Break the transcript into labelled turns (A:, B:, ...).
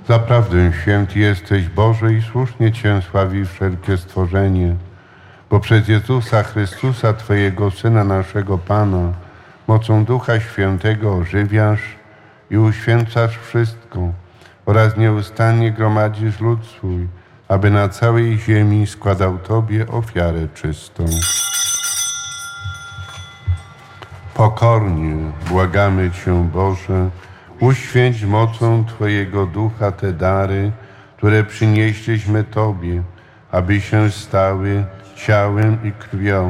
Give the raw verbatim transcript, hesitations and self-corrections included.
A: Zaprawdę święty jesteś, Boże, i słusznie Cię sławi wszelkie stworzenie, bo przez Jezusa Chrystusa, Twojego Syna, naszego Pana, mocą Ducha Świętego ożywiasz i uświęcasz wszystko oraz nieustannie gromadzisz lud swój, aby na całej ziemi składał Tobie ofiarę czystą. Pokornie błagamy Cię, Boże, uświęć mocą Twojego Ducha te dary, które przynieśliśmy Tobie, aby się stały ciałem i krwią